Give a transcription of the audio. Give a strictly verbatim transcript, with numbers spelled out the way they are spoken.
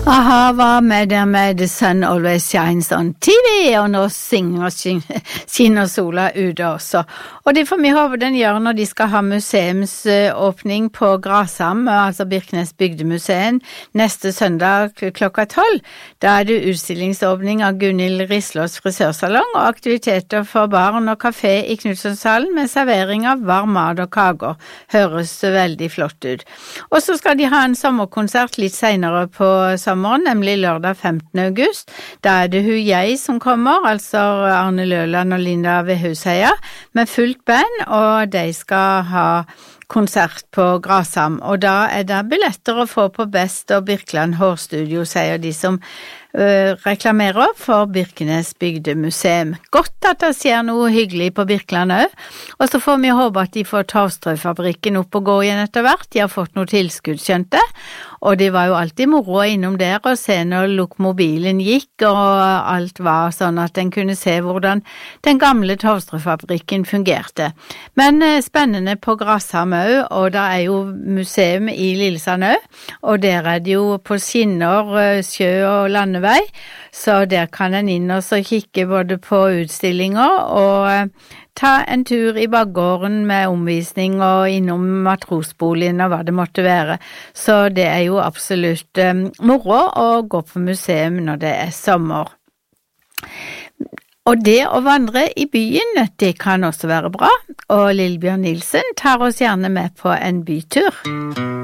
Aha, var med der med The Sun Always Shines on T V, og nå synger og skinner sola ute også. Og det får vi håpe den gjør når de skal ha museumsåpning på Grasham, altså Birkenes Bygdemuseum, neste søndag klokka tolv. Da er det utstillingsåpning av Gunhild Rislås frisørsalong og aktiviteter for barn og kafé i Knutssonshallen med servering av varm mat og kager. Høres veldig flott ut. Og så skal de ha en sommerkonsert litt senere på sommeren, nemlig lørdag femtende august. Da er det hun jeg som kommer, altså Arne Løland og Linda Vehusheia, med fullt band, og de skal ha konsert på Grasham. Og da er det billetter å få på Best og Birkeland Hårstudio, sier de som uh, reklamerer for Birkenes Bygdemuseum. Godt at det skjer noe hyggelig på Birkeland også, og så får vi håpe at de får Torvstrøfabrikken opp og gå igjen etter hvert. De har fått noe tilskudd, skjønte, og det var jo alltid moro innom der og se når lokomobilen gikk, og alt var sånn at en kunne se hvordan den gamle Torvstrøfabrikken fungerte. Men uh, spennende på Grasham også, og det er jo museum i Lillesand også, og der er det jo på skinner, sjø og landevei, så der kan en inn og så kikke både på utstillinger og ta en tur i baggården med omvisning og innom matrosboligen og hva det måtte være. Så det er jo absolutt um, moro å gå på museum når det er sommer. Og det å vandre i byen, det kan også være bra, og Lillebjørn Nilsen tar oss gjerne med på en bytur.